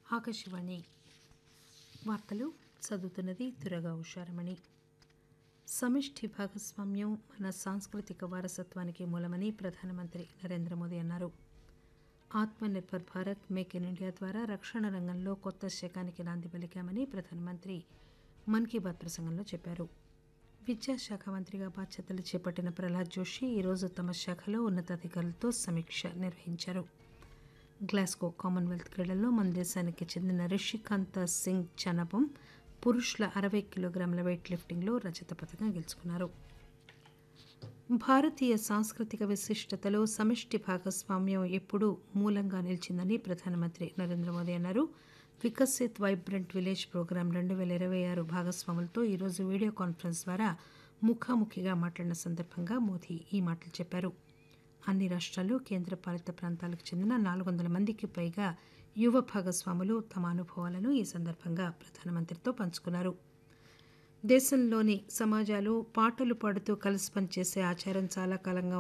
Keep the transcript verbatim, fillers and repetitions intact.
ఆకాశవాణి వార్తలు చదువుతున్నది దుర్గా ఉషారమణి. సమిష్టి భాగస్వామ్యం మన సాంస్కృతిక వారసత్వానికి మూలమని ప్రధానమంత్రి నరేంద్ర మోదీ అన్నారు. ఆత్మ nirbhar Bharat, make in India ద్వారా రక్షణ రంగంలో కొత్త శకానికి నాంది పలికామని ప్రధానమంత్రి మన్ కీ బాత్ ప్రసంగంలో చెప్పారు. విద్యాశాఖ మంత్రిగా బాధ్యతలు చేపట్టిన ప్రహ్లాద్ జోషి ఈరోజు తమ శాఖలో ఉన్నతాధికారులతో సమీక్ష నిర్వహించారు. గ్లాస్గో కామన్వెల్త్ క్రీడల్లో మన దేశానికి చెందిన రిషికాంత సింగ్ చనబం పురుషుల అరవై కిలోగ్రాముల వెయిట్ లిఫ్టింగ్లో రజత పథకం గెలుచుకున్నారు. భారతీయ సాంస్కృతిక విశిష్టతలో సమిష్టి భాగస్వామ్యం ఎప్పుడూ మూలంగా నిలిచిందని ప్రధానమంత్రి నరేంద్ర మోదీ అన్నారు. వికసిత్ వైబ్రెంట్ విలేజ్ ప్రోగ్రాం రెండు పేల ఇరవై ఆరు భాగస్వాములతో ఈరోజు వీడియో కాన్ఫరెన్స్ ద్వారా ముఖాముఖిగా మాట్లాడిన సందర్భంగా మోదీ ఈ మాటలు చెప్పారు. అన్ని రాష్ట్రాలు, కేంద్రపాలిత ప్రాంతాలకు చెందిన నాలుగు వందల మందికి పైగా యువ భాగస్వాములు తమ అనుభవాలను ఈ సందర్భంగా ప్రధానమంత్రితో పంచుకున్నారు. దేశంలోని సమాజాలు పాటలు పాడుతూ కలిసి పనిచేసే ఆచారం చాలా కాలంగా